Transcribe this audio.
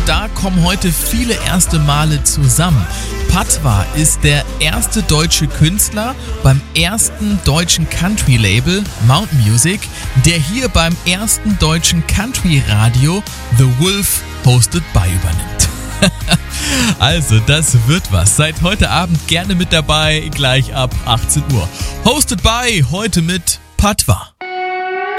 da kommen heute viele erste Male zusammen. Patwa ist der erste deutsche Künstler beim ersten deutschen Country-Label Mountain Music, der hier beim ersten deutschen Country-Radio The Wolf Hosted by übernimmt. Also, das wird was. Seid heute Abend gerne mit dabei, gleich ab 18 Uhr. Hosted by, heute mit Patwa.